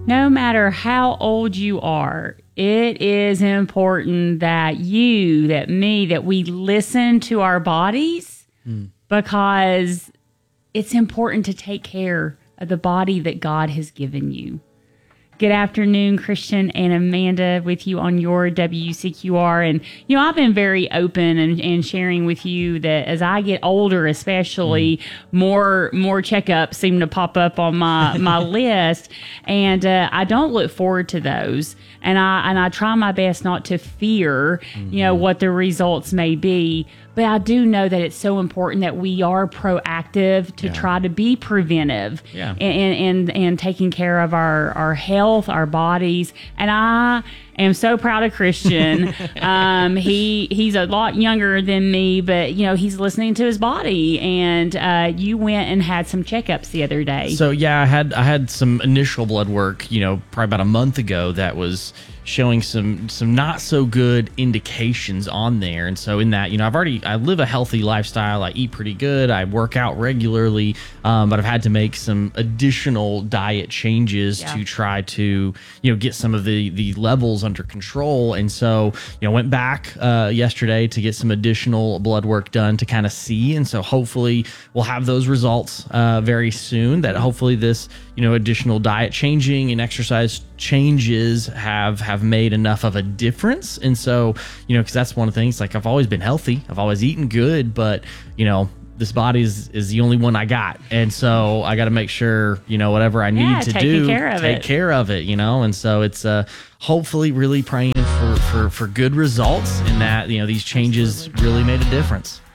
no matter how old you are, it is important that we listen to our bodies because it's important to take care of the body that God has given you. Good afternoon, Christian and Amanda, with you on your WCQR. And, I've been very open and sharing with you that as I get older, especially, more checkups seem to pop up on my list. And I don't look forward to those. And I try my best not to fear, what the results may be. But I do know that it's so important that we are proactive to try to be preventive and taking care of our health, our bodies. And I am so proud of Christian. He's a lot younger than me, but he's listening to his body. And you went and had some checkups the other day. So I had some initial blood work, probably about a month ago that was showing some not so good indications on there. And so in that, I live a healthy lifestyle. I eat pretty good. I work out regularly, but I've had to make some additional diet changes to try to, get some of the levels under control. And so, went back yesterday to get some additional blood work done to kind of see. And so hopefully we'll have those results very soon, that hopefully this, additional diet changing and exercise changes have made enough of a difference. And so, because that's one of the things, like, I've always been healthy, I've always eaten good, but this body is the only one I got. And so I got to make sure, whatever I need to do, take care of it, and so it's hopefully really praying for good results in that, these changes really made a difference.